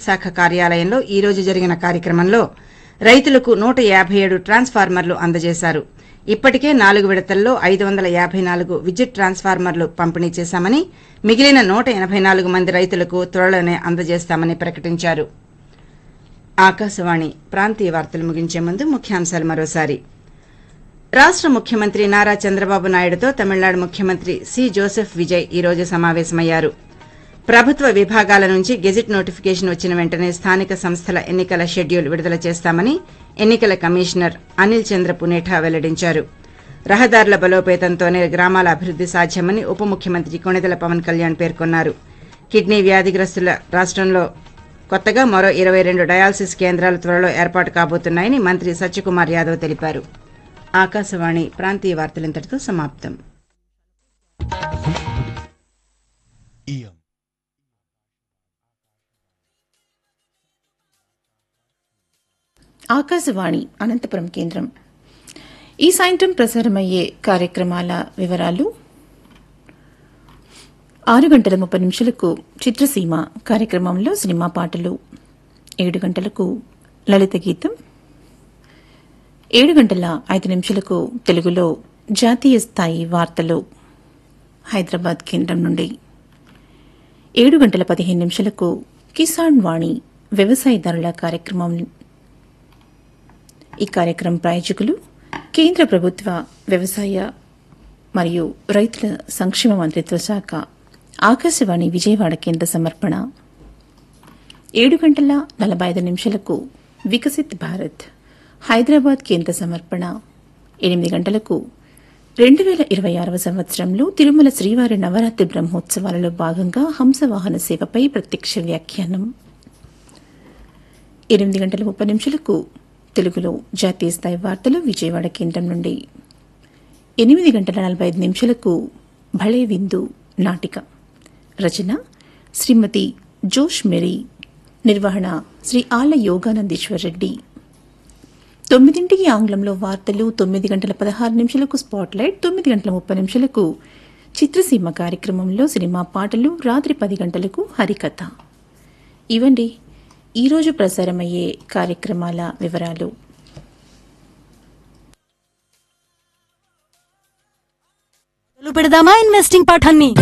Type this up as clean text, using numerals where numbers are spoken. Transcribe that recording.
శాఖ కార్యాలయంలో ఈ రోజు జరిగిన కార్యక్రమంలో రైతులకు 157 ట్రాన్స్ఫార్మర్లు అందజేశారు. ఇప్పటికే 4 విడతల్లో 554 విద్యుత్ ట్రాన్స్ఫార్మర్లు పంపిణీ చేశామని, మిగిలిన 184 మంది రైతులకు త్వరలోనే అందజేస్తామని ప్రకటించారు. ఆకాశవాణి ప్రాంతీయ వార్తలు ముగించే ముందు ముఖ్యాంశాలు మరోసారి. రాష్ట ముఖ్యమంత్రి నారా చంద్రబాబు నాయుడుతో తమిళనాడు ముఖ్యమంత్రి సి జోసెఫ్ విజయ్ ఈ రోజు సమావేశమయ్యారు. ప్రభుత్వ విభాగాల నుంచి గెజిట్ నోటిఫికేషన్ వచ్చిన వెంటనే స్థానిక సంస్థల ఎన్నికల షెడ్యూల్ విడుదల చేస్తామని ఎన్నికల కమిషనర్ అనిల్ చంద్ర పునేఠా వెల్లడించారు. రహదారుల బలోపేతంతోనే గ్రామాల అభివృద్ది సాధ్యమని ఉప ముఖ్యమంత్రి కొణిదెల పవన్ కళ్యాణ్ పేర్కొన్నారు. కిడ్నీ వ్యాధిగ్రస్తుల రాష్టంలో కొత్తగా మరో 22 డయాలసిస్ కేంద్రాలు త్వరలో ఏర్పాటు కాబోతున్నాయని మంత్రి సత్యకుమార్ యాదవ్ తెలిపారు. ఆకాశవాణి ప్రాంతీయ వార్తలింతటితో సమాప్తం. ఆకాశవాణి అనంతపురం కేంద్రం. ఈ సాయంత్రం ప్రసారమయ్యే కార్యక్రమాల వివరాలు: 6:30 చిత్రసీమ కార్యక్రమంలో సినిమా పాటలు, 7 గంటలకు లలిత గీతం, 7:05 తెలుగులో జాతీయ స్థాయి వార్తలు హైదరాబాద్ కేంద్రం నుండి, 7:15 కిసాన్ వాణి వ్యవసాయదారుల కార్యక్రమం. ఈ కార్యక్రమం ప్రాయోజకులు కేంద్ర ప్రభుత్వ వ్యవసాయ మరియు రైతుల సంక్షేమ మంత్రిత్వ శాఖ, ఆకాశవాణి విజయవాడ కేంద్ర సమర్పణ. 7:45 వికసిత్ భారత్ హైదరాబాద్ కేంద్ర సమర్పణ. 8 గంటలకు 2026 సంవత్సరంలో తిరుమల శ్రీవారి నవరాత్రి బ్రహ్మోత్సవాలలో భాగంగా హంసవాహన సేవపై ప్రత్యక్ష వ్యాఖ్యానం. 8:30 తెలుగులో జాతీయ స్థాయి వార్తలు విజయవాడ కేంద్రం నుండి. 8:45 భళే విందు నాటిక. రచన శ్రీమతి జోష్ మెరీ. నిర్వహణ శ్రీ ఆళ్ల యోగానందీశ్వర్ రెడ్డి. 9 ఆంగ్లంలో వార్తలు, 9:16 స్పాట్లైట్, 9:30 చిత్రసీమ కార్యక్రమంలో సినిమా పాటలు, రాత్రి 10 గంటలకు హరికథ. ఇవండి ఈరోజు ప్రసారమయ్యే కార్యక్రమాల వివరాలు. పెడదామా ఇన్వెస్టింగ్ పాఠాన్ని.